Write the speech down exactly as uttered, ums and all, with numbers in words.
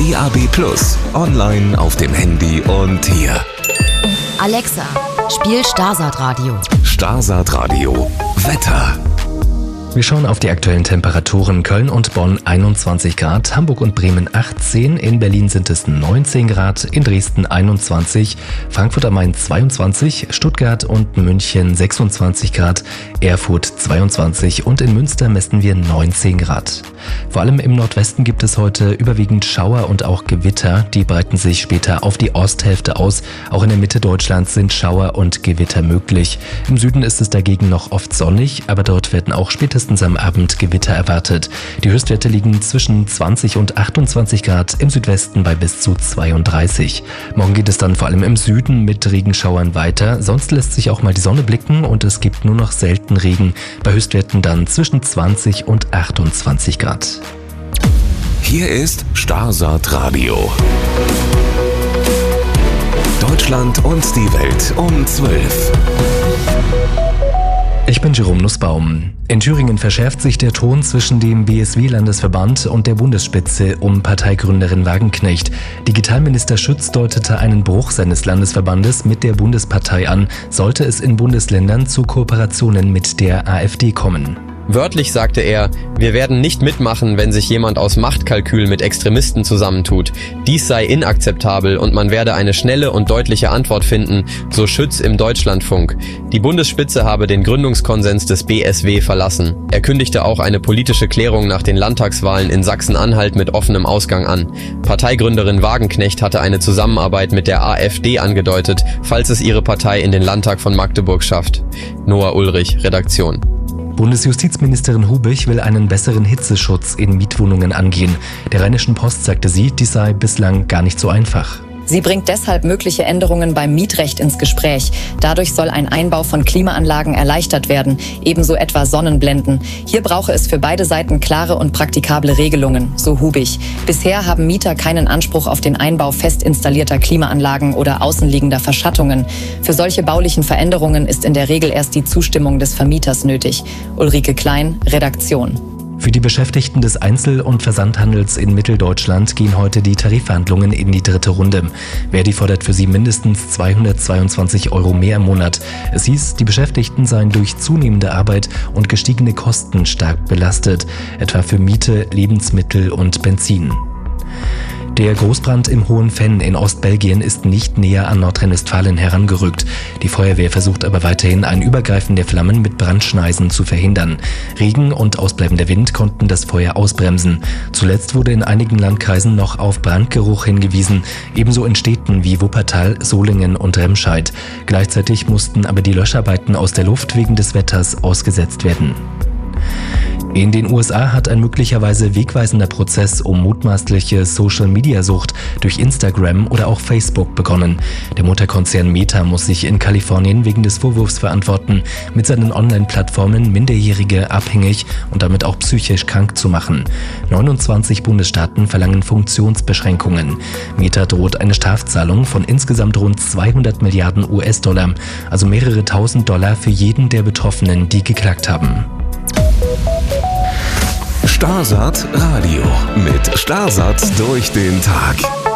D A B plus, online auf dem Handy und hier. Alexa, spiel Starsat Radio. Starsat Radio. Wetter. Wir schauen auf die aktuellen Temperaturen. Köln und Bonn einundzwanzig Grad, Hamburg und Bremen achtzehn, in Berlin sind es neunzehn Grad, in Dresden einundzwanzig, Frankfurt am Main zweiundzwanzig, Stuttgart und München sechsundzwanzig Grad, Erfurt zweiundzwanzig und in Münster messen wir neunzehn Grad. Vor allem im Nordwesten gibt es heute überwiegend Schauer und auch Gewitter. Die breiten sich später auf die Osthälfte aus. Auch in der Mitte Deutschlands sind Schauer und Gewitter möglich. Im Süden ist es dagegen noch oft sonnig, aber dort werden auch spätestens am Abend Gewitter erwartet. Die Höchstwerte liegen zwischen zwanzig und achtundzwanzig Grad, im Südwesten bei bis zu zweiunddreißig. Morgen geht es dann vor allem im Süden mit Regenschauern weiter. Sonst lässt sich auch mal die Sonne blicken und es gibt nur noch selten Regen. Bei Höchstwerten dann zwischen zwanzig und achtundzwanzig Grad. Hier ist Starsat Radio. Deutschland und die Welt um zwölf. Ich bin Jerome Nussbaum. In Thüringen verschärft sich der Ton zwischen dem B S W-Landesverband und der Bundesspitze um Parteigründerin Wagenknecht. Digitalminister Schütz deutete einen Bruch seines Landesverbandes mit der Bundespartei an, sollte es in Bundesländern zu Kooperationen mit der AfD kommen. Wörtlich sagte er, wir werden nicht mitmachen, wenn sich jemand aus Machtkalkül mit Extremisten zusammentut. Dies sei inakzeptabel und man werde eine schnelle und deutliche Antwort finden, so Schütz im Deutschlandfunk. Die Bundesspitze habe den Gründungskonsens des B S W verlassen. Er kündigte auch eine politische Klärung nach den Landtagswahlen in Sachsen-Anhalt mit offenem Ausgang an. Parteigründerin Wagenknecht hatte eine Zusammenarbeit mit der AfD angedeutet, falls es ihre Partei in den Landtag von Magdeburg schafft. Noah Ulrich, Redaktion. Bundesjustizministerin Hubich will einen besseren Hitzeschutz in Mietwohnungen angehen. Der Rheinischen Post sagte sie, dies sei bislang gar nicht so einfach. Sie bringt deshalb mögliche Änderungen beim Mietrecht ins Gespräch. Dadurch soll ein Einbau von Klimaanlagen erleichtert werden, ebenso etwa Sonnenblenden. Hier brauche es für beide Seiten klare und praktikable Regelungen, so Hubich. Bisher haben Mieter keinen Anspruch auf den Einbau fest installierter Klimaanlagen oder außenliegender Verschattungen. Für solche baulichen Veränderungen ist in der Regel erst die Zustimmung des Vermieters nötig. Ulrike Klein, Redaktion. Für die Beschäftigten des Einzel- und Versandhandels in Mitteldeutschland gehen heute die Tarifverhandlungen in die dritte Runde. Verdi fordert für sie mindestens zweihundertzweiundzwanzig Euro mehr im Monat. Es hieß, die Beschäftigten seien durch zunehmende Arbeit und gestiegene Kosten stark belastet, etwa für Miete, Lebensmittel und Benzin. Der Großbrand im Hohenfenn in Ostbelgien ist nicht näher an Nordrhein-Westfalen herangerückt. Die Feuerwehr versucht aber weiterhin, ein Übergreifen der Flammen mit Brandschneisen zu verhindern. Regen und ausbleibender Wind konnten das Feuer ausbremsen. Zuletzt wurde in einigen Landkreisen noch auf Brandgeruch hingewiesen, ebenso in Städten wie Wuppertal, Solingen und Remscheid. Gleichzeitig mussten aber die Löscharbeiten aus der Luft wegen des Wetters ausgesetzt werden. In den U S A hat ein möglicherweise wegweisender Prozess um mutmaßliche Social-Media-Sucht durch Instagram oder auch Facebook begonnen. Der Mutterkonzern Meta muss sich in Kalifornien wegen des Vorwurfs verantworten, mit seinen Online-Plattformen Minderjährige abhängig und damit auch psychisch krank zu machen. neunundzwanzig Bundesstaaten verlangen Funktionsbeschränkungen. Meta droht eine Strafzahlung von insgesamt rund zweihundert Milliarden U S-Dollar, also mehrere tausend Dollar für jeden der Betroffenen, die geklagt haben. Starsat Radio mit Starsat durch den Tag.